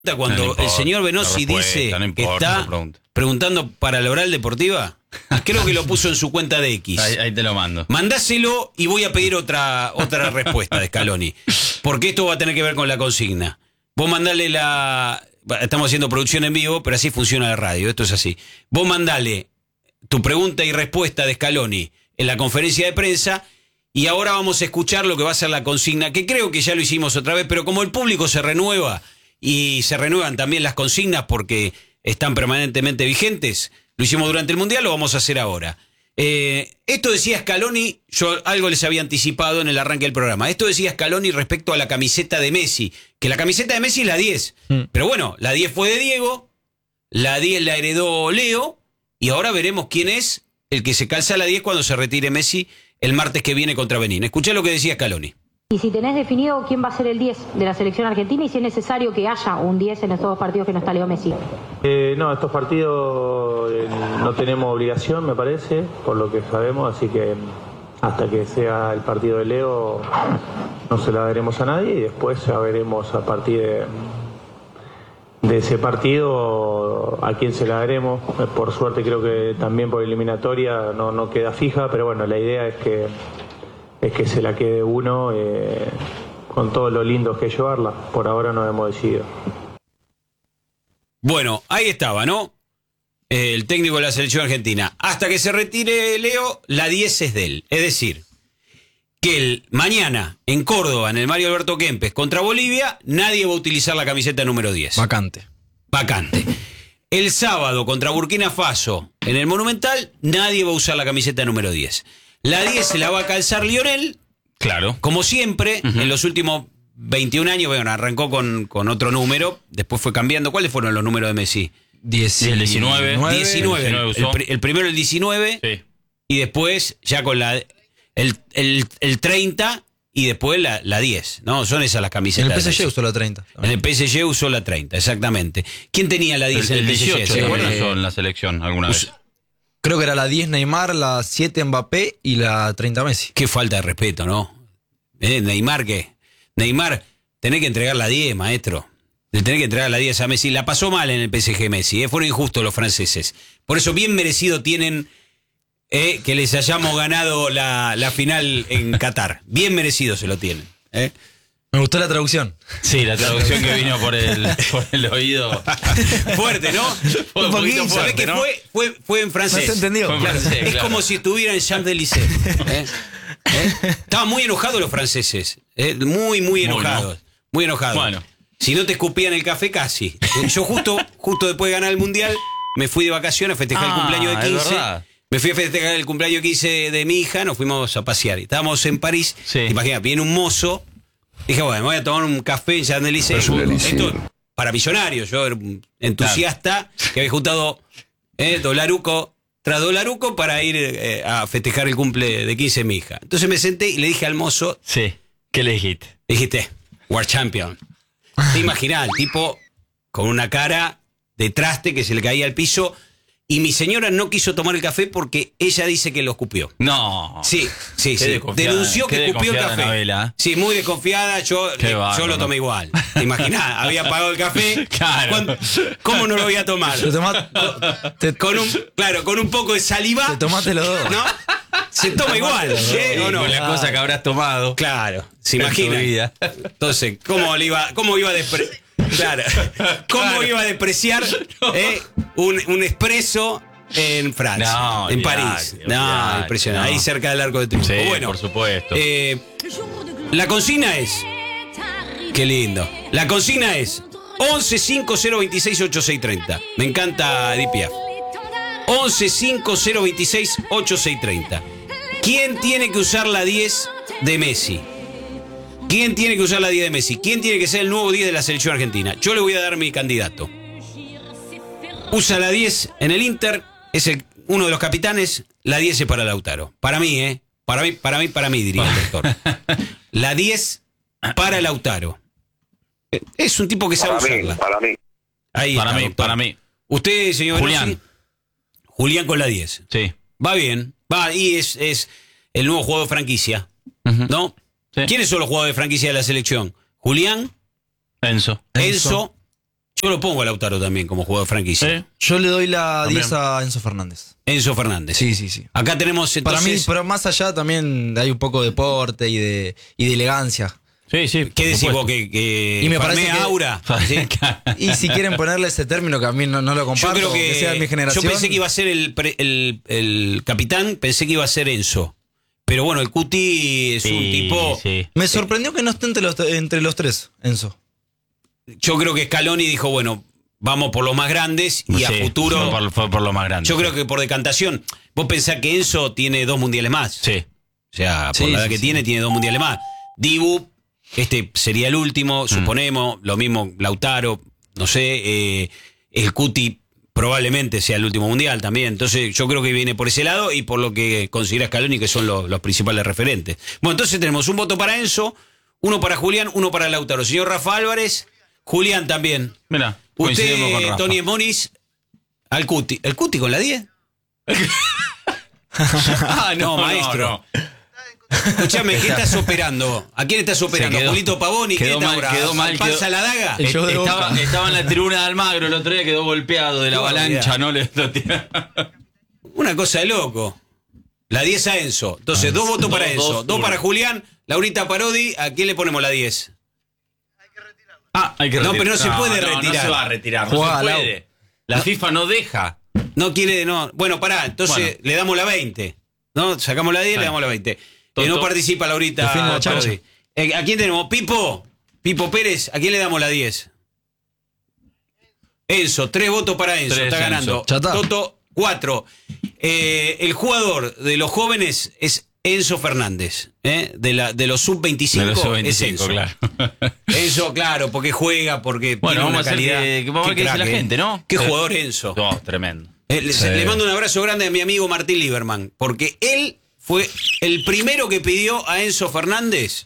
Cuando importa, el señor Benossi dice que está preguntando para la oral deportiva, creo que lo puso en su cuenta de X. Ahí te lo mando. Mandáselo y voy a pedir otra respuesta de Scaloni. Porque esto va a tener que ver con la consigna. Vos mandale estamos haciendo producción en vivo, pero así funciona la radio. Esto es así. Vos mandale tu pregunta y respuesta de Scaloni en la conferencia de prensa. Y ahora vamos a escuchar lo que va a ser la consigna, que creo que ya lo hicimos otra vez, pero como el público se renueva y se renuevan también las consignas porque están permanentemente vigentes, lo hicimos durante el Mundial, lo vamos a hacer ahora. Esto decía Scaloni, yo algo les había anticipado en el arranque del programa. Esto decía Scaloni respecto a la camiseta de Messi, que la camiseta de Messi es la 10. Pero bueno, la 10 fue de Diego, la 10 la heredó Leo, y ahora veremos quién es el que se calza la 10 cuando se retire Messi el martes que viene contra Benín. Escuché lo que decía Scaloni. Y si tenés definido quién va a ser el 10 de la selección argentina y si es necesario que haya un 10 en estos dos partidos que no está Leo Messi. No, estos partidos no tenemos obligación, me parece, por lo que sabemos, así que hasta que sea el partido de Leo no se la daremos a nadie y después ya veremos a partir de ese partido a quién se la daremos. Por suerte creo que también por eliminatoria no queda fija, pero bueno, la idea es que se la quede uno con todo lo lindo que es llevarla. Por ahora no hemos decidido. Bueno, ahí estaba, ¿no? El técnico de la selección argentina. Hasta que se retire Leo, la 10 es de él. Es decir, que mañana en Córdoba, en el Mario Alberto Kempes, contra Bolivia, nadie va a utilizar la camiseta número 10. Vacante. El sábado contra Burkina Faso, en el Monumental, nadie va a usar la camiseta número 10. La 10 se la va a calzar Lionel. Claro. Como siempre, en los últimos 21 años, bueno, arrancó con otro número, después fue cambiando. ¿Cuáles fueron los números de Messi? 19. 19. El primero el 19, sí. Y después ya con el 30 y después la 10, ¿no? Son esas las camisetas. En el PSG usó la 30. En el PSG usó la 30, exactamente. ¿Quién tenía la 10 en el 18? PSG? En la selección alguna vez. Creo que era la 10 Neymar, la 7 Mbappé y la 30 Messi. Qué falta de respeto, ¿no? Neymar, ¿qué? Neymar, tenés que entregar la 10, maestro. Le tenés que entregar la 10 a Messi. La pasó mal en el PSG Messi, fueron injustos los franceses. Por eso bien merecido tienen que les hayamos ganado la final en Qatar. Bien merecido se lo tienen. Me gustó la traducción. Sí, la traducción que vino por el oído. Fuerte, ¿no? Fue un poquito fuerte, fuerte, ¿no? Fue en francés. No se entendió. Claro. Francés, es claro. como si estuviera en Champs-Élysées. Estaban muy enojados los franceses. Muy, muy enojados. Muy enojados. Bueno. Si no te escupían el café, casi. Yo justo después de ganar el Mundial, me fui de vacaciones a festejar el cumpleaños de 15. Me fui a festejar el cumpleaños 15 de mi hija, nos fuimos a pasear. Y estábamos en París. Sí. Imagina, viene un mozo. Dije, bueno, me voy a tomar un café en Champs-Élysées. Esto para millonarios. Yo era un entusiasta que había juntado dolaruco tras dolaruco para ir a festejar el cumple de 15 de mi hija. Entonces me senté y le dije al mozo. Sí. ¿Qué le dijiste? Dijiste, World Champion. Te imaginás, el tipo con una cara de traste que se le caía al piso. Y mi señora no quiso tomar el café porque ella dice que lo escupió. No. Sí. Denunció que escupió el café. Novela. Sí, muy desconfiada. Yo lo tomé igual. ¿Te imaginás? Había pagado el café. Claro. ¿Cómo no lo voy a tomar? Con un poco de saliva. Te tomaste los dos. ¿No? Se toma igual. ¿O no? Con la cosa que habrás tomado. Claro. ¿Se imagina? Entonces, ¿cómo iba a despreciar? Claro. ¿Cómo iba a despreciar un expreso en Francia? En París. No, impresionante. Ahí cerca del Arco de Triunfo. Sí, bueno, por supuesto. La consigna es. Qué lindo. La consigna es 1150268630. Me encanta Edith Piaf. 1150268630. ¿Quién tiene que usar la 10 de Messi? ¿Quién tiene que usar la 10 de Messi? ¿Quién tiene que ser el nuevo 10 de la selección argentina? Yo le voy a dar mi candidato. Usa la 10 en el Inter, es uno de los capitanes, la 10 es para Lautaro. Para mí, para mí, diría el doctor. La 10 para Lautaro. Es un tipo que sabe usarla. Para mí. Ahí está, doctor. Para mí. Usted, señor Julián. Benossi, Julián con la 10. Sí. Va bien. Y es el nuevo jugador de franquicia. ¿No? Sí. ¿Quiénes son los jugadores de franquicia de la selección? Julián, Enzo. Enzo Yo lo pongo a Lautaro también como jugador franquicia. ¿Sí? Yo le doy la También. 10 a Enzo Fernández. Enzo Fernández. Sí. Acá tenemos Para mí, entonces... pero más allá también hay un poco de deporte y de elegancia. Sí. ¿Qué decís por vos? Que Y me parece farmea que- aura. ¿Sí? Y si quieren ponerle ese término que a mí no lo Yo comparto, creo que sea de mi generación. yo pensé que iba a ser el capitán, pensé que iba a ser Enzo. Pero bueno, el Cuti es un tipo... Sí. Me sorprendió que no esté entre los tres, Enzo. Yo creo que Scaloni dijo, bueno, vamos por los más grandes y a Sí, futuro... fue por lo más grande. Yo creo que por decantación. Vos pensás que Enzo tiene 2 mundiales más. Sí. O sea, por Sí, la edad sí, que sí. tiene 2 mundiales más. Dibu, este sería el último, suponemos. Lo mismo Lautaro, no sé. El Cuti probablemente sea el último mundial también. Entonces yo creo que viene por ese lado y por lo que considera Scaloni que son los principales referentes. Bueno, entonces tenemos un voto para Enzo, uno para Julián, uno para Lautaro. Señor Rafa Álvarez, Julián también. Mira, coincidimos con Usted, Rafa. Tony Moniz, al Cuti. ¿El Cuti con la 10? Ah, No, maestro. Escuchame, ¿qué estás operando? ¿A quién estás operando? quedó- ¿Julito Pavoni? ¿Qué quedó está mal, ahora? quedó mal, ¿Panza quedó- la daga? El show de Estaba en la tribuna de Almagro el otro día, quedó golpeado de la Qué avalancha, barbaridad. no le lo tira- Una cosa de loco. La 10 a Enzo. Entonces, 2 votos para Enzo, 2 uno. para Julián, Laurita Parodi. ¿A quién le ponemos la 10? Ah, hay que No, retirar. pero no se puede No retirar. se va a retirar, no Jugá, se Lau. puede. La FIFA no deja. No quiere, no. Bueno, pará, entonces Bueno. le damos la 20. ¿No? Sacamos la 10, le damos la 20. Toto. No participa Laurita Defiende la chancha. Parodi. ¿A quién tenemos? Pipo Pérez, ¿a quién le damos la 10? Enzo, 3 votos para Enzo, 3 está Enzo. ganando. Ya está. Toto, 4. El jugador de los jóvenes es Enzo Fernández, ¿eh? De los sub-25 De los es 25, Enzo. claro. Enzo, claro, porque juega, porque Bueno, tiene vamos una a hacer calidad. vamos a ver qué dice crack, la gente, ¿no? Qué Sí. jugador Enzo. No, tremendo. Le mando un abrazo grande a mi amigo Martín Lieberman, porque él fue el primero que pidió a Enzo Fernández.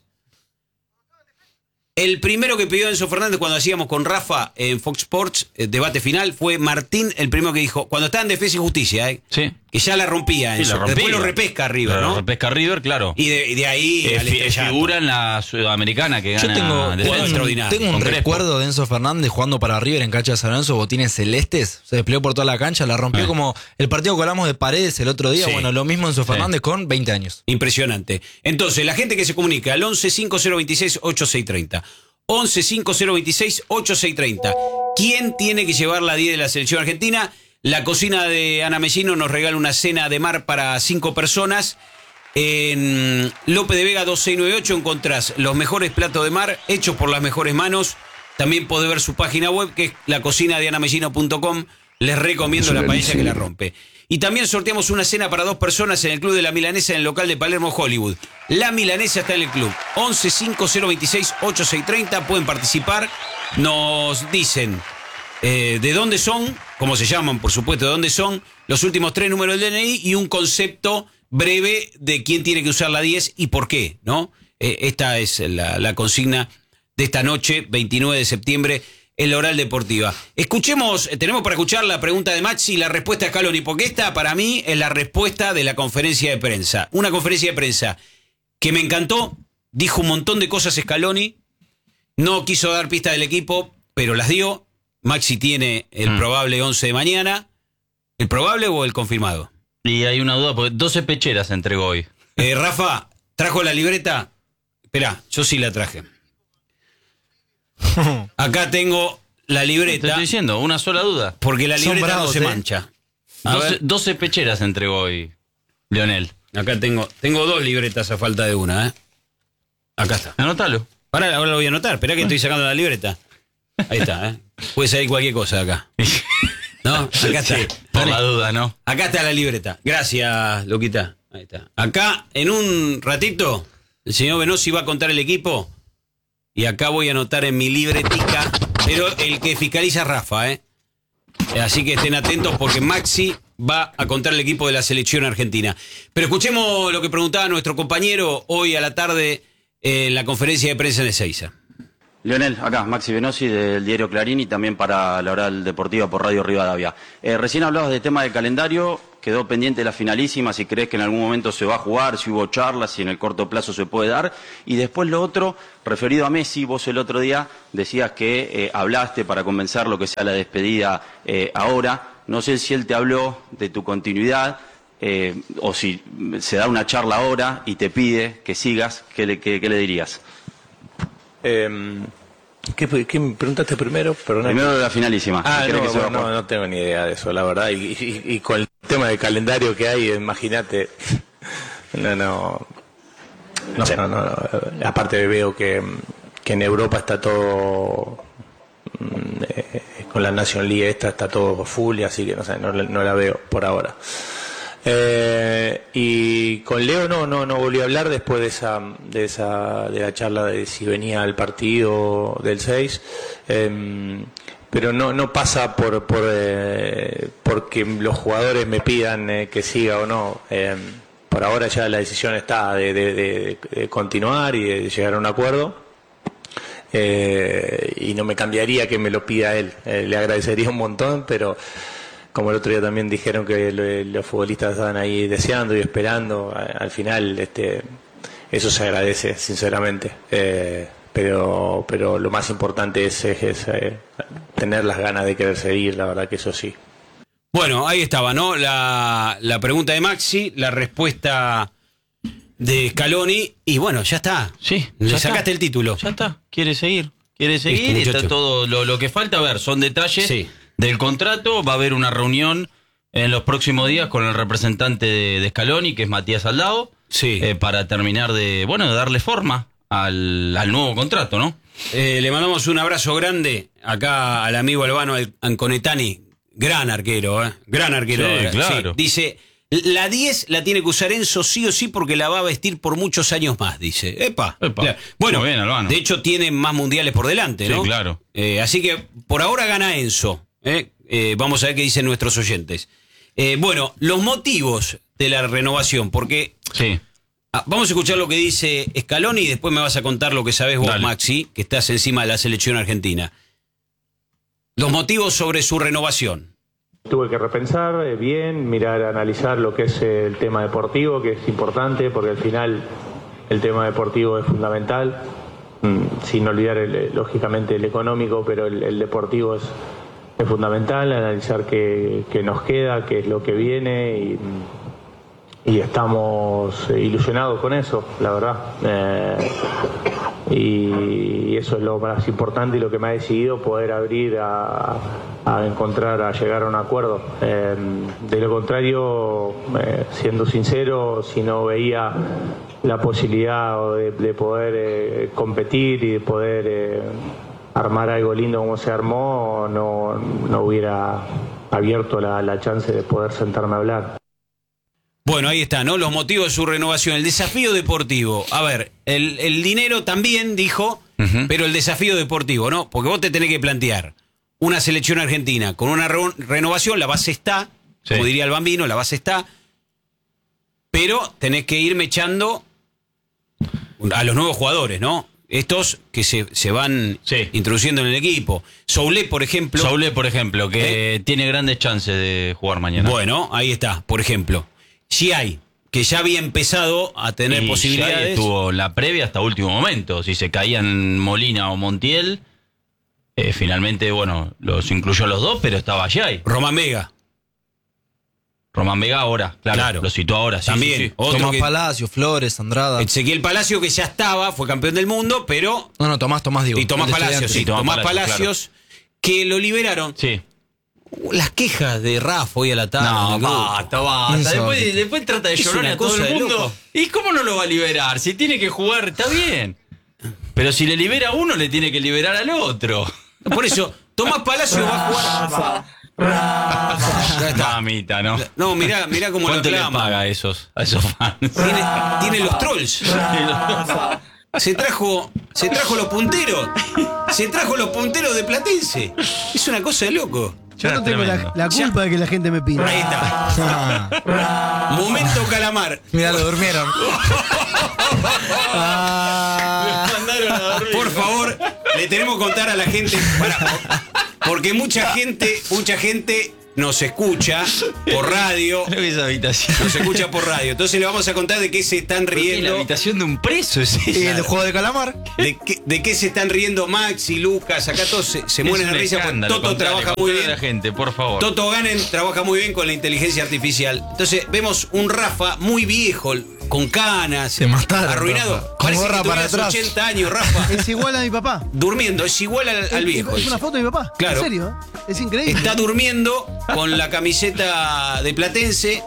El primero que pidió a Enzo Fernández cuando hacíamos con Rafa en Fox Sports, debate final, fue Martín el primero que dijo, cuando estaba en Defensa y Justicia, Sí. que ya la rompía Sí, Enzo. la rompía. Después lo repesca River, ¿no? Repesca River, claro. Y de ahí al estrellato. Figura en la Sudamericana que Yo gana tengo, defensa. extraordinario. tengo un Con Crespo. recuerdo de Enzo Fernández jugando para River en cancha de San Lorenzo, botines celestes, se desplegó por toda la cancha, la rompió como el partido que hablamos de Paredes el otro día. Sí. Bueno, lo mismo Enzo Fernández con 20 años. Impresionante. Entonces, la gente que se comunica al 11 5026 8630. 11 5026 8630. ¿Quién tiene que llevar la 10 de la selección argentina? La cocina de Ana Mellino nos regala una cena de mar para 5 personas. En Lope de Vega 2698 encontrás los mejores platos de mar hechos por las mejores manos. También podés ver su página web, que es lacocinadeanamellino.com. Les recomiendo la paella que la rompe. Y también sorteamos una cena para 2 personas en el Club de la Milanesa en el local de Palermo Hollywood. La Milanesa está en el club. 11 5026 8630. Pueden participar. Nos dicen de dónde son, cómo se llaman, por supuesto, de dónde son, los últimos 3 números del DNI y un concepto breve de quién tiene que usar la 10 y por qué, ¿no? Esta es la consigna de esta noche, 29 de septiembre, en la Oral Deportiva. Escuchemos, tenemos para escuchar la pregunta de Maxi y la respuesta de Scaloni, porque esta para mí es la respuesta de la conferencia de prensa. Una conferencia de prensa que me encantó, dijo un montón de cosas Scaloni, no quiso dar pista del equipo, pero las dio. Maxi tiene el probable 11 de mañana. ¿El probable o el confirmado? Y hay una duda, porque 12 pecheras entregó hoy. Rafa, ¿trajo la libreta? Esperá, yo sí la traje. Acá tengo la Te libreta, estoy diciendo, una sola duda. porque la Son libreta no bravos, se ¿eh? mancha. A ver, 12 pecheras entregó hoy Leonel. acá tengo 2 libretas a falta de una, ¿eh? Acá está. Anótalo. Ahora lo voy a anotar, esperá que estoy sacando la libreta. Ahí está, ¿eh? Puede salir cualquier cosa de acá. ¿No? Acá está. Por la duda, ¿no? Acá está la libreta. Gracias, Loquita. Ahí está. Acá, en un ratito, el señor Venosi va a contar el equipo. Y acá voy a anotar en mi libretica. Pero el que fiscaliza es Rafa, ¿eh? Así que estén atentos porque Maxi va a contar el equipo de la selección argentina. Pero escuchemos lo que preguntaba nuestro compañero hoy a la tarde en la conferencia de prensa en Ezeiza. Lionel, acá, Maxi Venosi del diario Clarín y también para la Oral Deportiva por Radio Rivadavia. Recién hablabas del tema del calendario, quedó pendiente la finalísima, si crees que en algún momento se va a jugar, si hubo charlas, si en el corto plazo se puede dar. Y después lo otro, referido a Messi, vos el otro día decías que hablaste para convencer lo que sea la despedida ahora. No sé si él te habló de tu continuidad o si se da una charla ahora y te pide que sigas, ¿qué le dirías? ¿Qué me preguntaste primero? Perdona. Primero de la finalísima. No tengo ni idea de eso, la verdad. Y con el tema del calendario que hay, imagínate. No. Aparte veo que en Europa está todo con la Nation League está todo full, y así que no la veo por ahora. Y con Leo no volví a hablar después de la charla de si venía al partido del 6, pero no pasa porque los jugadores me pidan que siga o no. Por ahora ya la decisión está de continuar y de llegar a un acuerdo, y no me cambiaría que me lo pida él. Le agradecería un montón, pero como el otro día también dijeron que los futbolistas estaban ahí deseando y esperando, al final eso se agradece, sinceramente. Pero lo más importante es tener las ganas de querer seguir, la verdad que eso sí. Bueno, ahí estaba, ¿no? La pregunta de Maxi, la respuesta de Scaloni, y bueno, ya está. Sí, le sacaste el título. Ya está, quiere seguir y está todo. Lo que falta, a ver, son detalles. Sí. Del contrato. Va a haber una reunión en los próximos días con el representante de Scaloni, que es Matías Aldao, sí. Para terminar de darle forma al nuevo contrato, ¿no? Le mandamos un abrazo grande acá al amigo Albano Anconetani, gran arquero, gran arquero. Sí, claro. Sí, dice, la 10 la tiene que usar Enzo sí o sí porque la va a vestir por muchos años más, dice. Epa. Claro. Bueno, muy bien, Albano. De hecho tiene más mundiales por delante, ¿no? Sí, claro. Así que por ahora gana Enzo. Vamos a ver qué dicen nuestros oyentes. Bueno, los motivos de la renovación, porque sí. Vamos a escuchar lo que dice Scaloni y después me vas a contar lo que sabés vos, Dale. Maxi, que estás encima de la selección argentina. Los motivos sobre su renovación. Tuve que repensar bien, mirar, analizar lo que es el tema deportivo, que es importante, porque al final el tema deportivo es fundamental, sin olvidar lógicamente el económico, pero el deportivo es fundamental, analizar qué nos queda, qué es lo que viene, y estamos ilusionados con eso, la verdad. Y eso es lo más importante y lo que me ha decidido poder abrir a llegar a un acuerdo. De lo contrario, siendo sincero, si no veía la posibilidad de poder competir y de poder armar algo lindo como se armó, no hubiera abierto la chance de poder sentarme a hablar. Bueno, ahí está, ¿no? Los motivos de su renovación. El desafío deportivo. A ver, el dinero también, dijo, pero el desafío deportivo, ¿no? Porque vos te tenés que plantear una selección argentina con una renovación, la base está, sí. Como diría el Bambino, la base está, pero tenés que irme echando a los nuevos jugadores, ¿no? Estos que se van sí. introduciendo en el equipo. Soulé, por ejemplo, que tiene grandes chances de jugar mañana. Bueno, ahí está, por ejemplo. Giai, que ya había empezado a tener posibilidades. Giai estuvo la previa hasta último momento. Si se caían Molina o Montiel, finalmente, los incluyó a los dos, pero estaba Giai. Román Vega ahora, claro. Lo citó ahora, sí. También. Sí. Tomás Palacio, Flores, Andrada. Ezequiel Palacio, que ya estaba, fue campeón del mundo, pero... No, Tomás digo. Y Tomás Palacios, sí. Tomás Palacios, claro. Que lo liberaron. Sí. Las quejas de Rafa hoy a la tarde. No, basta. Después trata de llorar a todo el mundo. ¿Y cómo no lo va a liberar? Si tiene que jugar, está bien. Pero si le libera a uno, le tiene que liberar al otro. Por eso, Tomás Palacios va a jugar... Mamita, ¿no? No, mirá cómo lo ¿Cuánto le aclama. paga a esos fans? Tiene los trolls. Se trajo los punteros. Se trajo los punteros de Platense. Es una cosa de loco. Yo no tengo la culpa de que la gente me pida. Ahí está. Momento Calamar. Mirá, lo durmieron. Por favor, le tenemos que contar a la gente, porque mucha gente nos escucha por radio. Creo que esa habitación. Nos escucha por radio. Entonces le vamos a contar de qué se están riendo. La habitación de un preso es esa. ¿Y el juego de calamar? De qué se están riendo Max y Lucas. Acá todos se mueren de risa porque Toto trabaja muy bien. La gente, por favor. Toto Ganen trabaja muy bien con la inteligencia artificial. Entonces vemos un Rafa muy viejo, con canas, Se mataron, arruinado. Rafa. Parece Con gorra que para tuvieras atrás. 80 años, Rafa. Es igual a mi papá. Durmiendo, es igual al viejo. Es dice. una foto de mi papá. Claro. En serio, es increíble. Está durmiendo con la camiseta de Platense.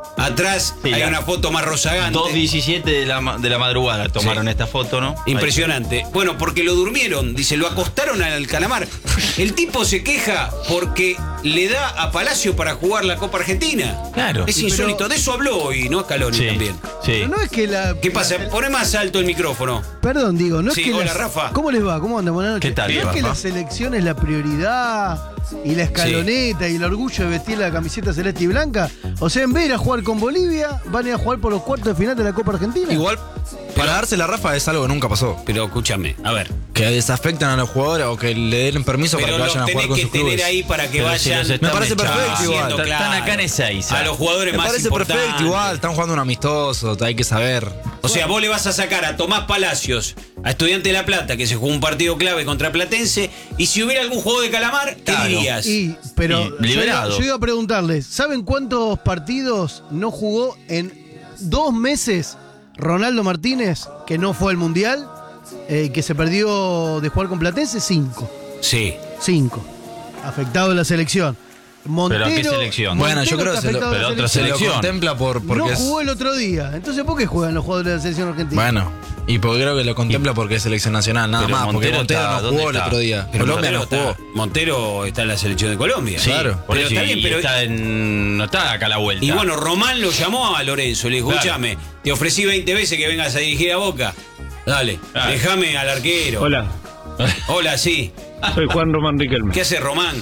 Atrás Sí, hay la- una foto más rozagante. 2:17 de la madrugada tomaron esta foto, ¿no? Impresionante. Bueno, porque lo durmieron, dice, lo acostaron al calamar. El tipo se queja porque le da a Palacio para jugar la Copa Argentina. Claro. Es Sí, insólito. De eso habló hoy, ¿no? Scaloni Sí, también. sí. Pero no es que la. ¿Qué pasa? Pone más alto el micrófono. Perdón, digo, no Sí, es que. hola, Rafa. ¿Cómo les va? ¿Cómo andan? Buenas noches. ¿Qué tal, No es que Rafa? la selección es la prioridad y la escaloneta y el orgullo de vestir la camiseta celeste y blanca. O sea, en vez de ir a jugar con Bolivia, van a ir a jugar por los cuartos de final de la Copa Argentina. Igual, para darse la Rafa es algo que nunca pasó. Pero escúchame, a ver. Que desafectan a los jugadores o que le den permiso Pero para que los vayan a jugar tenés con que sus tener clubes. ahí para que Pero si vayan. los están Me parece perfecto echando. igual. Están acá en Ezeiza. A los jugadores Me más parece importantes. perfecto igual, están jugando un amistoso, hay que saber. O sea, vos le vas a sacar a Tomás Palacios, a Estudiante de La Plata, que se jugó un partido clave contra Platense, y si hubiera algún juego de calamar, ¿qué Claro. dirías? Pero Y liberado. yo iba a preguntarles, ¿saben cuántos partidos no jugó en 2 meses Ronaldo Martínez, que no fue al Mundial, que se perdió de jugar con Platense? 5. Sí. 5. Afectado en la selección. Montero, ¿Pero a qué selección? Bueno, yo creo está que se lo- afectado en pero la otra Se lo selección. contempla porque no es. jugó el otro día. Entonces, ¿por qué juegan los jugadores de la selección argentina? Bueno, y porque creo que lo contempla porque es selección nacional, nada Pero más. Porque Montero Montero está- no ¿dónde jugó el está? otro día. Pero Colombia no Montero jugó. Montero está en la selección de Colombia. Sí, Claro. por Pero eso, está bien, y pero- no está acá a la vuelta. Y bueno, Román lo llamó a Lorenzo, le dijo, Claro. escúchame, te ofrecí 20 veces que vengas a dirigir a Boca. Dale, Claro. déjame al arquero. Hola, Hola, sí. soy Juan Román Riquelme. ¿Qué hace Román?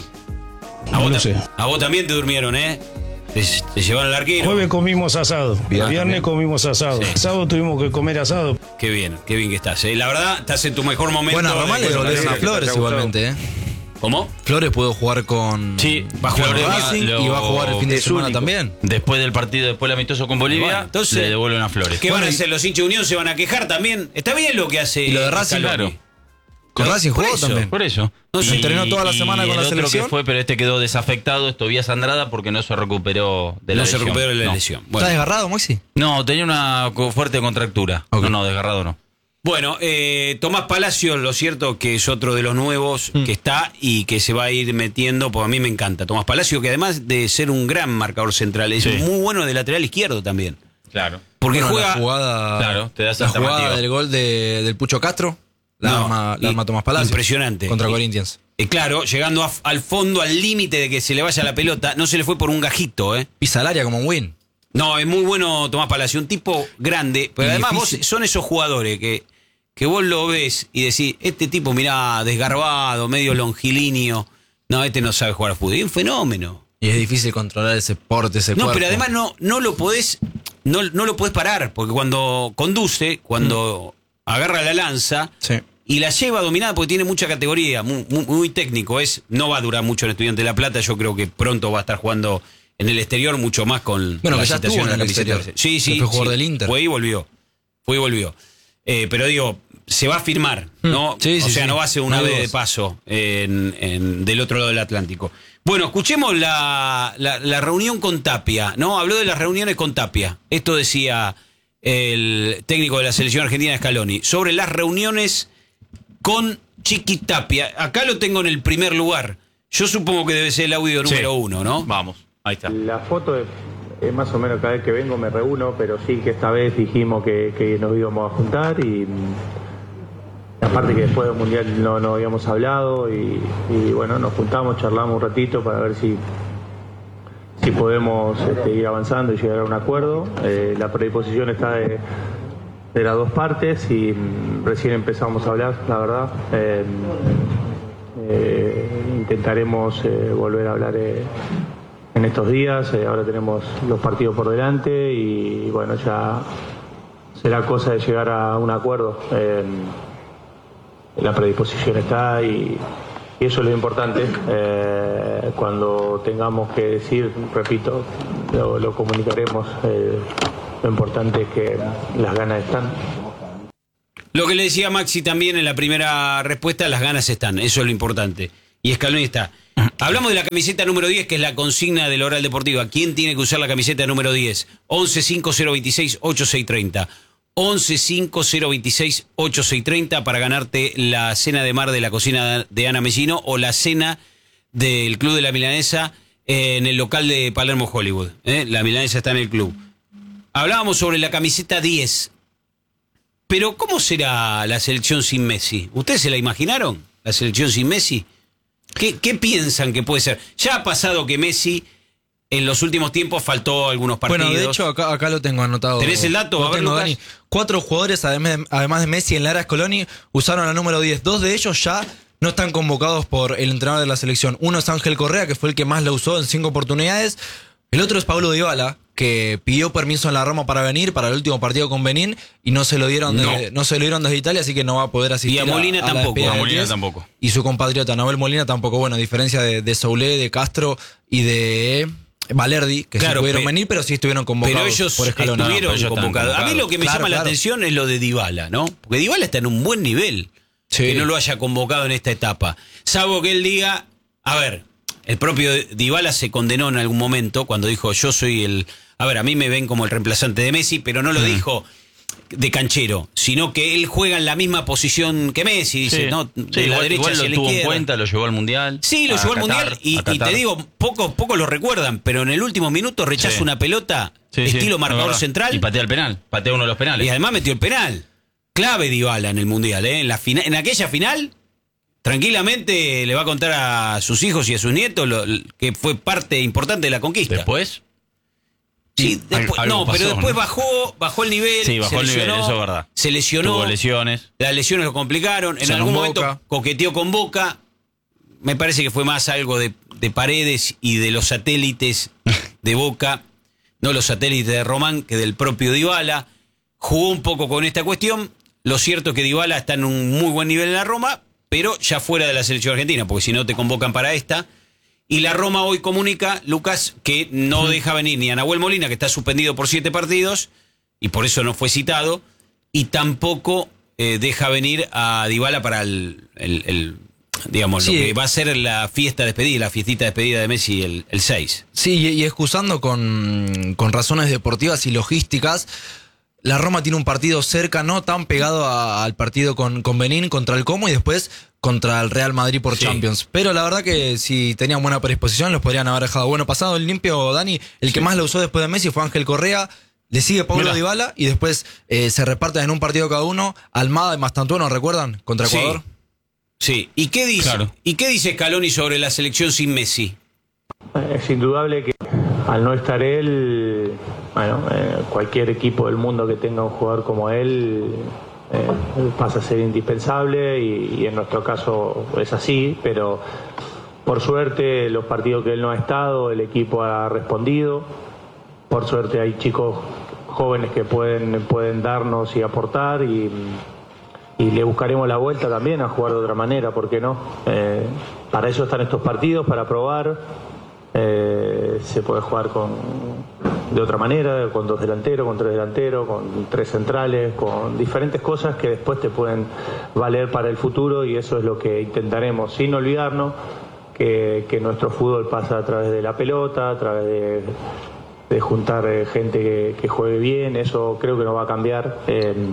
No lo sé. A vos también te durmieron, ¿eh? Te llevaron al arquero. Jueves comimos asado, viernes comimos asado, Sí. sábado tuvimos que comer asado. Qué bien que estás. La verdad, estás en tu mejor momento. Bueno, a Román le devolvieron a Flores igualmente, ¿eh? ¿Cómo? Flores pudo jugar con. Sí, va a jugar Flores con va- Racing lo- y va a jugar el fin de es semana único. también. Después del partido, después del amistoso con Bolivia, Bueno, entonces- le devuelven a Flores. ¿Qué van a hacer? Los hinchas de Unión se van a quejar también. Está bien lo que hace. Y lo de Racing, Scaloni. claro. Con Racing Por jugó eso. también. Por eso. No sé. Entrenó toda la semana con el la otro selección. que fue, pero este quedó desafectado, es Tobías Andrada, porque no se recuperó de la No se lesión. recuperó de la No. lesión. ¿Está Bueno, desgarrado, Moxie? No, tenía una fuerte contractura. Ok. No, desgarrado no. Bueno, Tomás Palacios, lo cierto que es otro de los nuevos que está y que se va a ir metiendo, porque a mí me encanta. Tomás Palacios, que además de ser un gran marcador central, es Sí. muy bueno de lateral izquierdo también. Claro. Porque Bueno, juega. la jugada, Claro, te da esa la jugada alternativa. del gol del Pucho Castro, la No, arma Tomás Palacios. impresionante. Contra Y- Corinthians. Claro, llegando al fondo, al límite de que se le vaya la pelota, no se le fue por un gajito, ¿eh? Pisa el área como un win. No, es muy bueno Tomás Palacio, un tipo grande, pero Y además difícil. vos son esos jugadores que vos lo ves y decís, este tipo, mirá, desgarbado, medio longilíneo, no, este no sabe jugar al fútbol, es un fenómeno. Y es difícil controlar ese porte, ese No, cuerpo. pero además no lo podés, no lo podés parar, porque cuando conduce, cuando agarra la lanza Sí. y la lleva dominada porque tiene mucha categoría, muy técnico, no va a durar mucho en Estudiante de La Plata, yo creo que pronto va a estar jugando en el exterior mucho más con Bueno, la que ya situación estuvo de en la el camiseta. exterior. Sí, sí. Que fue jugador sí. del Inter. Fue y volvió. Pero digo, se va a firmar, ¿no? Sí, o sí, sea, sí. no va a ser No una hay vez de dudas. paso del otro lado del Atlántico. Bueno, escuchemos la reunión con Tapia, ¿no? Habló de las reuniones con Tapia. Esto decía el técnico de la selección argentina, Scaloni, sobre las reuniones con Chiqui Tapia. Acá lo tengo en el primer lugar. Yo supongo que debe ser el audio número 1, ¿no? Vamos, ahí está. La foto es más o menos cada vez que vengo me reúno, pero sí que esta vez dijimos que nos íbamos a juntar y aparte que después del Mundial no habíamos hablado y bueno, nos juntamos, charlamos un ratito para ver si podemos ir avanzando y llegar a un acuerdo. La predisposición está de las dos partes y recién empezamos a hablar, la verdad. Intentaremos volver a hablar en estos días. Ahora tenemos los partidos por delante y bueno, ya será cosa de llegar a un acuerdo. la predisposición está y eso es lo importante. Cuando tengamos que decir, repito, lo comunicaremos. Lo importante es que las ganas están. Lo que le decía Maxi también en la primera respuesta, las ganas están, eso es lo importante. Y Scaloni está. Hablamos de la camiseta número 10, que es la consigna del Oral Deportiva. ¿Quién tiene que usar la camiseta número 10? 11-5026-8630. 11-5026-8630 para ganarte la cena de mar de la cocina de Ana Mesino o la cena del Club de la Milanesa en el local de Palermo Hollywood. La Milanesa está en el club. Hablábamos sobre la camiseta 10. Pero ¿cómo será la selección sin Messi? ¿Ustedes se la imaginaron? ¿La selección sin Messi? ¿Qué piensan que puede ser? Ya ha pasado que Messi en los últimos tiempos faltó algunos partidos. Bueno, de hecho, acá lo tengo anotado. ¿Tenés el dato? A ver, tengo, Lucas. Dani. 4 jugadores, además de Messi en la era Scaloni, usaron la número 10. 2 de ellos ya no están convocados por el entrenador de la selección. Uno es Ángel Correa, que fue el que más la usó en 5 oportunidades. El otro es Paulo Dybala, que pidió permiso en la Roma para venir para el último partido con Benín y no se lo dieron desde Italia, así que no va a poder asistir. Y a Molina tampoco. A Molina tampoco. Y su compatriota Nahuel Molina tampoco. Bueno, a diferencia de Soulé, de Castro y de Valerdi, que Claro, sí pudieron venir, pero sí estuvieron convocados Pero ellos por Scaloni. estuvieron ellos están convocados. A mí lo que me llama la atención es lo de Dybala, ¿no? Porque Dybala está en un buen nivel. Sí. Que no lo haya convocado en esta etapa. Salvo que él diga, a ver, el propio Dybala se condenó en algún momento cuando dijo, yo soy el... A ver, a mí me ven como el reemplazante de Messi, pero no lo dijo de canchero, sino que él juega en la misma posición que Messi, dice, Sí. ¿no? De Sí, la igual derecha hacia lo la tuvo en izquierda. cuenta, lo llevó al Mundial. Sí, lo llevó al Mundial y te digo, pocos lo recuerdan, pero en el último minuto rechaza Sí. una pelota estilo marcador verdad. central Y patea el penal, patea uno de los penales. y además metió el penal. Clave Dybala en el Mundial, ¿eh? En aquella final, tranquilamente le va a contar a sus hijos y a sus nietos que fue parte importante de la conquista. Después, Sí, después, algo pasó, pero después ¿no? bajó el nivel. Sí, bajó se el nivel, lesionó, eso es verdad. Se lesionó. Tuvo lesiones. Las lesiones lo complicaron. En Se algún nos momento Boca. coqueteó con Boca. Me parece que fue más algo de Paredes y de los satélites de Boca, no los satélites de Román, que del propio Dybala. Jugó un poco con esta cuestión. Lo cierto es que Dybala está en un muy buen nivel en la Roma, pero ya fuera de la selección argentina, porque si no te convocan para esta. Y la Roma hoy comunica, Lucas, que no deja venir ni a Nahuel Molina, que está suspendido por 7 partidos, y por eso no fue citado, y tampoco deja venir a Dybala para digamos, Sí. lo que va a ser la fiesta despedida, la fiestita despedida de Messi el 6. Sí, y excusando con razones deportivas y logísticas, la Roma tiene un partido cerca, no tan pegado al partido con Benín contra el Como y después contra el Real Madrid por Sí. Champions. Pero la verdad que si tenían buena predisposición los podrían haber dejado. Bueno, pasado el limpio, Dani, el que más la usó después de Messi fue Ángel Correa, le sigue Paulo Dybala y después se reparten en un partido cada uno, Almada y Mastantuono, ¿recuerdan? Contra Ecuador. Sí. ¿Y qué dice? Claro. ¿Y qué dice Scaloni sobre la selección sin Messi? Es indudable que al no estar él, bueno, cualquier equipo del mundo que tenga un jugador como él pasa a ser indispensable y en nuestro caso es así, pero por suerte los partidos que él no ha estado, el equipo ha respondido. Por suerte hay chicos jóvenes que pueden darnos y aportar y le buscaremos la vuelta también a jugar de otra manera, ¿por qué no? Para eso están estos partidos, para probar. Se puede jugar de otra manera, con 2 delanteros, con 3 delanteros, con 3 centrales, con diferentes cosas que después te pueden valer para el futuro y eso es lo que intentaremos, sin olvidarnos que nuestro fútbol pasa a través de la pelota, a través de juntar gente que juegue bien, eso creo que no va a cambiar.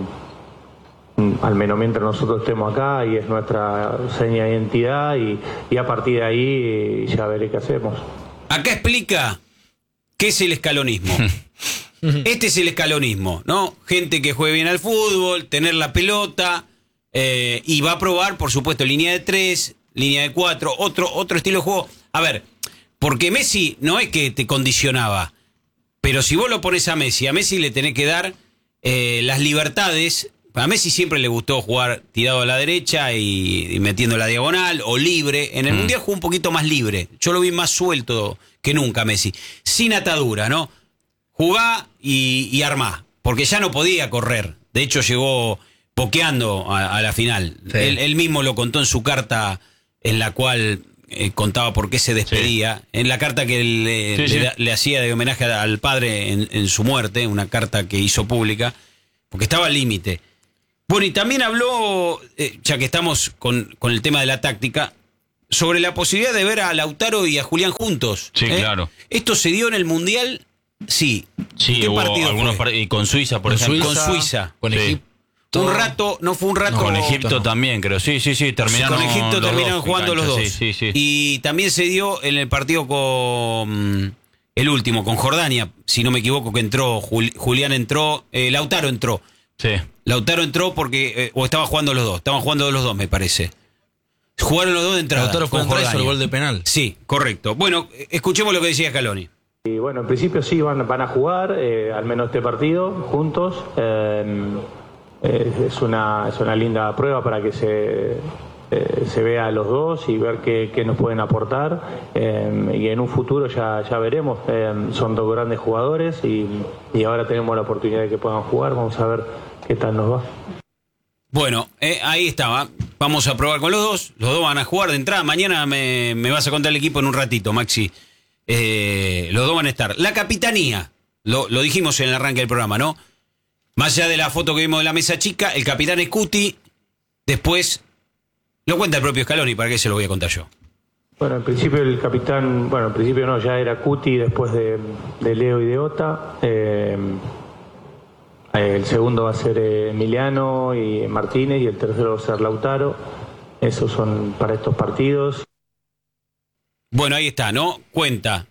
Al menos mientras nosotros estemos acá y es nuestra seña de identidad y a partir de ahí ya veré qué hacemos. Acá explica qué es el escalonismo. Este es el escalonismo, ¿no? Gente que juegue bien al fútbol, tener la pelota y va a probar, por supuesto, línea de 3, línea de 4, otro estilo de juego. A ver, porque Messi no es que te condicionaba, pero si vos lo pones a Messi le tenés que dar las libertades. A Messi siempre le gustó jugar tirado a la derecha y metiendo la diagonal o libre. En el Mundial jugó un poquito más libre. Yo lo vi más suelto que nunca Messi. Sin atadura, ¿no? Jugá y armá. Porque ya no podía correr. De hecho llegó pokeando a la final. Sí. Él mismo lo contó en su carta en la cual contaba por qué se despedía. En la carta que le hacía de homenaje al padre en su muerte, una carta que hizo pública, porque estaba al límite. Bueno, y también habló, ya que estamos con el tema de la táctica, sobre la posibilidad de ver a Lautaro y a Julián juntos. Sí, claro. ¿Esto se dio en el Mundial? Sí. Sí, ¿Qué hubo partido algunos fue? y con Suiza, por ejemplo. Con Suiza. Con Sí. Egipto. Un rato, no fue un rato. Con Egipto no. también, creo. Sí, terminaron. Con Egipto los terminaron dos jugando en los cancha, dos. Sí. Y también se dio en el partido con el último, con Jordania, si no me equivoco, que entró, Julián entró, Lautaro entró. Sí. Lautaro entró porque, o estaban jugando los dos, me parece. Jugaron los dos de entrada. Lautaro fue con entrada y hizo Jordania. el gol de penal. Sí, correcto. Bueno, escuchemos lo que decía Scaloni. Y bueno, en principio sí van a jugar, al menos este partido, juntos. Es una linda prueba para que se vea a los dos y ver qué nos pueden aportar. Y en un futuro ya veremos. Son dos grandes jugadores y ahora tenemos la oportunidad de que puedan jugar. Vamos a ver qué tal nos va. Bueno, ahí estaba. Vamos a probar con los dos. Los dos van a jugar de entrada. Mañana me vas a contar el equipo en un ratito, Maxi. Los dos van a estar. La capitanía, lo dijimos en el arranque del programa, ¿no? Más allá de la foto que vimos de la mesa chica, el capitán es Cuti. Después, lo cuenta el propio Scaloni, ¿para qué se lo voy a contar yo? Bueno, en principio el capitán, en principio no, ya era Cuti después de Leo y de Ota. El segundo va a ser Emiliano y Martínez y el tercero va a ser Lautaro. Esos son para estos partidos. Bueno, ahí está, ¿no? Cuenta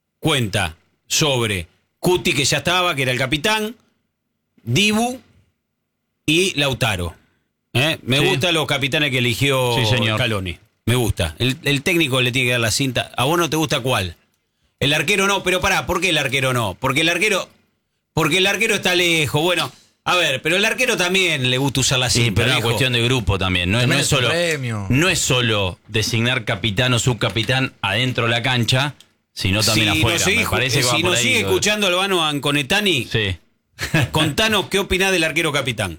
sobre Cuti, que ya estaba, que era el capitán, Dibu y Lautaro. Me gustan los capitanes que eligió Scaloni. Me gusta. El técnico le tiene que dar la cinta. ¿A vos no te gusta cuál? El arquero no, pero pará, ¿por qué el arquero no? Porque el arquero está lejos. Bueno, a ver, pero el arquero también le gusta usar la cinta. Sí, pero es una viejo. cuestión de grupo también. No es solo designar capitán o subcapitán adentro de la cancha, sino también afuera. Me parece que va si por nos ahí. sigue escuchando Albano Anconetani, Sí. contanos qué opinás del arquero capitán.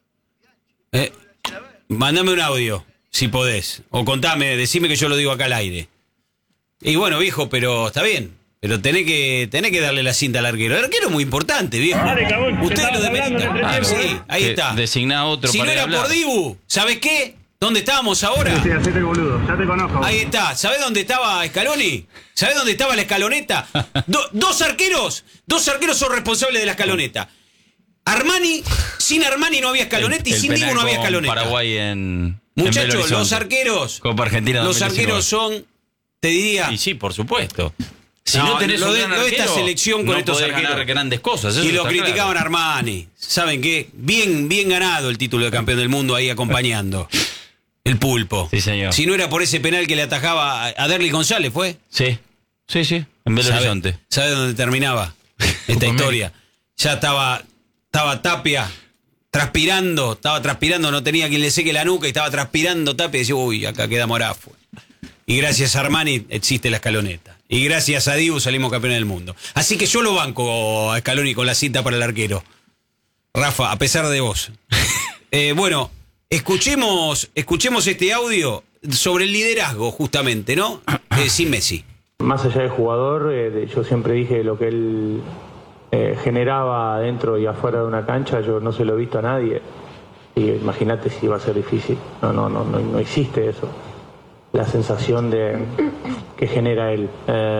Mándame un audio, si podés. O contame, decime que yo lo digo acá al aire. Y bueno, viejo, pero está bien. Pero tenés que darle la cinta al arquero. El arquero es muy importante, viejo. Ustedes lo demeritan. Sí, ahí está. Designá otro Si no para era hablar. por Dibu, ¿sabés qué? ¿Dónde estábamos ahora? Sí, hacete boludo, ya te conozco. Ahí está. ¿Sabés dónde estaba Scaloni? ¿Sabés dónde estaba la escaloneta? Dos arqueros son responsables de la escaloneta. Armani, sin Armani no había escaloneta y sin Dibu no había escaloneta. Paraguay en Muchachos, Belo Horizonte. los arqueros. Copa Argentina Los 2019. arqueros son, te diría. Y sí, por supuesto. Si No, no, tenés lo un de- gran lo de esta arquero, selección con no estos podés arqueros. ganar grandes cosas. eso Y lo está criticaban claro. a Armani. ¿Saben qué? Bien ganado el título de campeón del mundo ahí acompañando. El pulpo. Sí, señor. Si no era por ese penal que le atajaba a Derly González, ¿fue? Sí, en Belo Horizonte. ¿Sabe dónde terminaba esta historia? Ya estaba Tapia transpirando, no tenía quien le seque la nuca y estaba transpirando Tapia y decía, uy, acá queda Morafo. Y gracias a Armani existe la escaloneta. Y gracias a Dibu salimos campeones del mundo. Así que yo lo banco a Scaloni con la cinta para el arquero. Rafa, a pesar de vos. Bueno, escuchemos este audio sobre el liderazgo, justamente, ¿no? Sin Messi. Más allá del jugador, yo siempre dije lo que él generaba dentro y afuera de una cancha, yo no se lo he visto a nadie. Y imagínate si va a ser difícil. No existe eso. La sensación que genera él.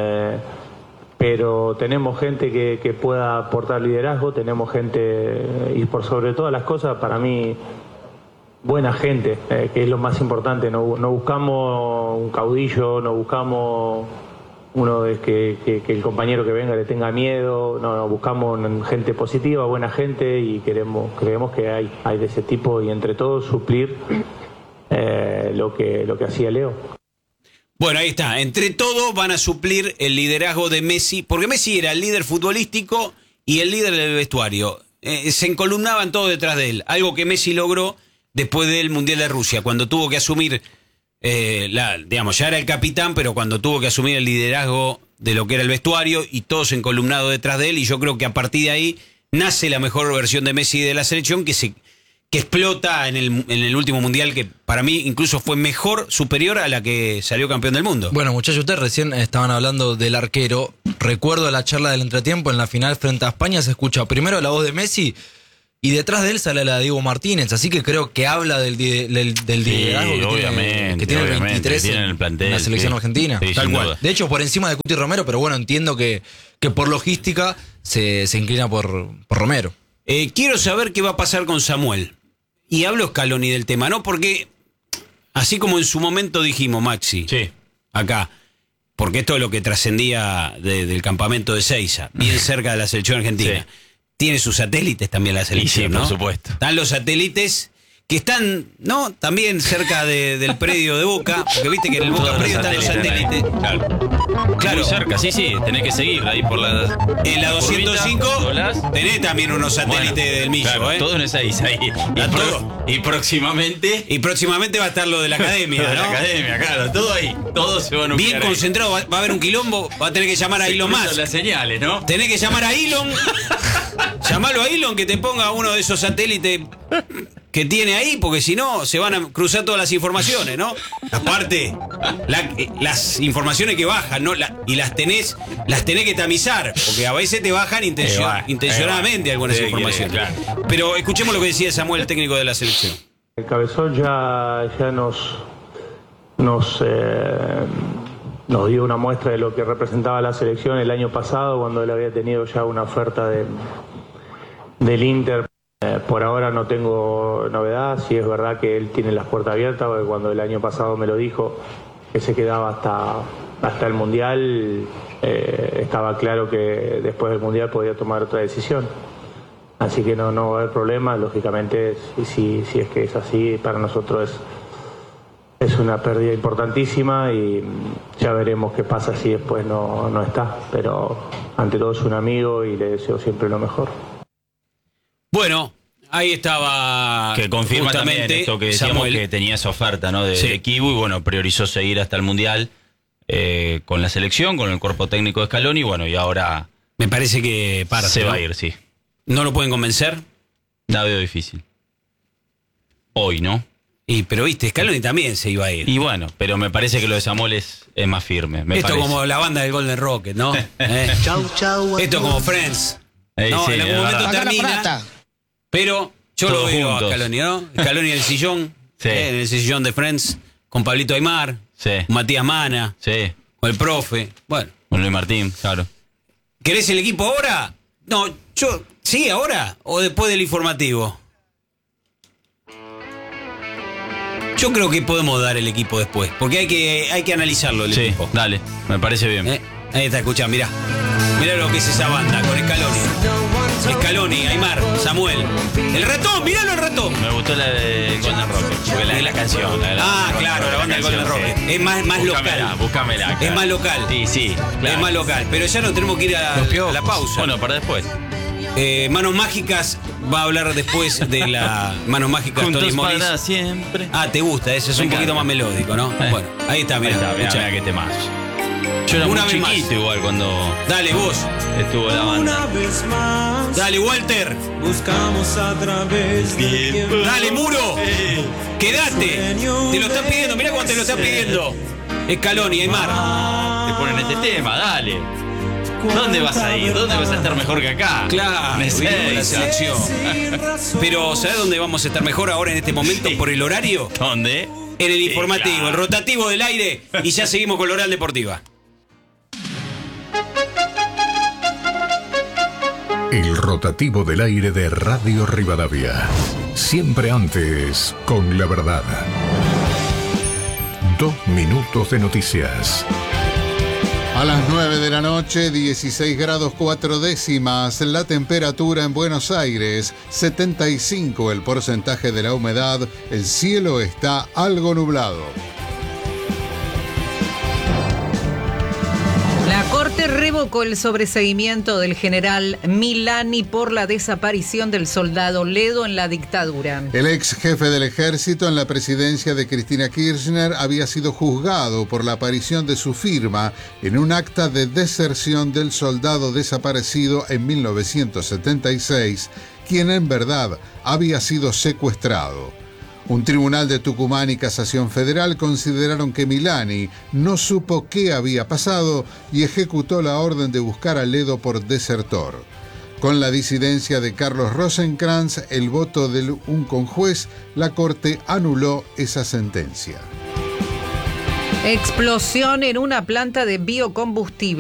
Pero tenemos gente que pueda aportar liderazgo, tenemos gente, y por sobre todas las cosas, para mí, buena gente, que es lo más importante. No buscamos un caudillo, no buscamos uno que el compañero que venga le tenga miedo, no buscamos gente positiva, buena gente, y creemos que hay de ese tipo, y entre todos suplir lo que hacía Leo. Bueno, ahí está. Entre todos van a suplir el liderazgo de Messi, porque Messi era el líder futbolístico y el líder del vestuario. Se encolumnaban todos detrás de él, algo que Messi logró después del Mundial de Rusia, cuando tuvo que asumir, ya era el capitán, pero cuando tuvo que asumir el liderazgo de lo que era el vestuario y todos encolumnados detrás de él, y yo creo que a partir de ahí nace la mejor versión de Messi de la selección, que que explota en el último mundial, que para mí incluso fue superior a la que salió campeón del mundo. Bueno, muchachos, ustedes recién estaban hablando del arquero. Recuerdo la charla del entretiempo en la final frente a España. Se escucha primero la voz de Messi y detrás de él sale la de Diego Martínez. Así que creo que habla del liderazgo que tiene el 23 en el plantel, en la selección argentina. Sí, Tal cual. duda. De hecho, por encima de Cuti Romero, pero bueno, entiendo que por logística se inclina por Romero. Quiero saber qué va a pasar con Samuel. Y hablo Scaloni del tema, ¿no? Porque, así como en su momento dijimos, Maxi, acá, porque esto es lo que trascendía del campamento de Seiza, bien cerca de la selección argentina. Tiene sus satélites también la selección, sí, ¿no? por supuesto. Están los satélites que están, ¿no? También cerca del predio de Boca, porque viste que en el Boca predio están los satélites. Claro. Muy cerca, sí, tenés que seguir ahí por la... En la 205 tenés también unos satélites del Millo, claro, todo en esa ahí. Y próximamente... Y próximamente va a estar lo de la academia, ¿no? La academia, claro, todo ahí. Todos se van a bien concentrado, va a haber un quilombo, va a tener que llamar a Elon Musk. Las señales, ¿no? Tenés que llamar a Elon. Llamalo a Elon que te ponga uno de esos satélites que tiene ahí, porque si no se van a cruzar todas las informaciones, ¿no? Aparte, las informaciones que bajan, ¿no? Y las tenés que tamizar, porque a veces te bajan intencionadamente algunas informaciones. Claro. Pero escuchemos lo que decía Samuel, el técnico de la selección. El Cabezón ya nos dio una muestra de lo que representaba la selección el año pasado, cuando él había tenido ya una oferta del Inter. Por ahora no tengo novedad. Sí es verdad que él tiene las puertas abiertas, porque cuando el año pasado me lo dijo que se quedaba hasta el Mundial, estaba claro que después del Mundial podía tomar otra decisión. Así que no va a haber problema. Lógicamente, si es que es así, para nosotros es una pérdida importantísima y ya veremos qué pasa si después no está. Pero ante todo es un amigo y le deseo siempre lo mejor. Bueno, ahí estaba. Que confirma también esto que decíamos, Samuel, que tenía esa oferta, ¿no? de Kibu, y bueno, priorizó seguir hasta el Mundial con la selección, con el cuerpo técnico de Scaloni, y bueno, y ahora. Me parece que se va a ir, sí. ¿No lo pueden convencer? La veo difícil. Hoy, ¿no? Pero viste, Scaloni también se iba a ir. Y bueno, pero me parece que lo de Samuel es más firme. Esto como la banda del Golden Rocket, ¿no? Esto como Friends. No, sí, en algún momento termina. Pero yo todos lo veo juntos. A Scaloni, ¿no? Scaloni en el sillón, en el sillón de Friends, con Pablito Aymar, con Matías Mana, con el profe, bueno. Con Luis Martín, claro. ¿Querés el equipo ahora? No, ¿sí ahora o después del informativo? Yo creo que podemos dar el equipo después, porque hay que analizarlo el equipo. Dale, me parece bien. Ahí está, escuchá, mirá lo que es esa banda con Scaloni, Aymar, Samuel. El ratón, miralo el ratón. Me gustó la de Golden Rocket, porque la de la canción. Claro, la banda del Golden Rocket. Es más local. Búscamela. Claro. Es más local. Sí, claro. Es más local. Pero ya no tenemos que ir a la pausa. Bueno, para después. Manos Mágicas va a hablar después de la Manos Mágicas Tony Morris. Para siempre. Te gusta, eso es un poquito más melódico, ¿no? Bueno, ahí está, mirá. Mirá que temazo. Yo era muy chiquito igual cuando... Dale, vos. Estuvo la banda. Dale, Walter. Buscamos a través del tiempo. Dale, Muro. Quédate. Te lo están pidiendo, mirá cómo te lo están pidiendo. Scaloni, Aymar. Te ponen este tema, dale. ¿Dónde vas a ir? ¿Dónde vas a estar mejor que acá? Claro, la selección. Pero ¿sabés dónde vamos a estar mejor ahora en este momento por el horario? ¿Dónde? En el informativo, el rotativo del aire. Y ya seguimos con la Oral Deportiva. El rotativo del aire de Radio Rivadavia. Siempre antes con la verdad. 2 minutos de noticias. A las 9 de la noche, 16 grados 4 décimas, la temperatura en Buenos Aires, 75 el porcentaje de la humedad, el cielo está algo nublado. La Corte Corte revocó el sobreseimiento del general Milani por la desaparición del soldado Ledo en la dictadura. El ex jefe del ejército en la presidencia de Cristina Kirchner había sido juzgado por la aparición de su firma en un acta de deserción del soldado desaparecido en 1976, quien en verdad había sido secuestrado. Un tribunal de Tucumán y Casación Federal consideraron que Milani no supo qué había pasado y ejecutó la orden de buscar a Ledo por desertor. Con la disidencia de Carlos Rosenkrantz, el voto de un conjuez, la Corte anuló esa sentencia. Explosión en una planta de biocombustible.